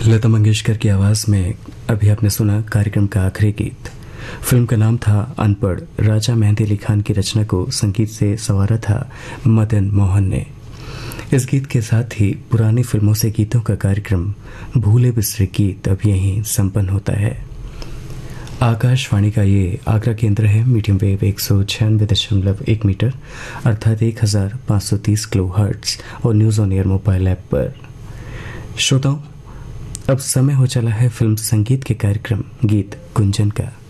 लता मंगेशकर की आवाज़ में अभी आपने सुना कार्यक्रम का आखिरी गीत। फिल्म का नाम था अनपढ़। राजा मेहंदी अली खान की रचना को संगीत से संवारा था मदन मोहन ने। इस गीत के साथ ही पुरानी फिल्मों से गीतों का कार्यक्रम भूले बिसरे गीत अब यहीं संपन्न होता है। आकाशवाणी का ये आगरा केंद्र है। मीडियम वेव 196.1 मीटर अर्थात 1530 किलो हर्ट्ज और news on air mobile app पर। श्रोताओं, अब समय हो चला है फिल्म संगीत के कार्यक्रम गीत गुंजन का।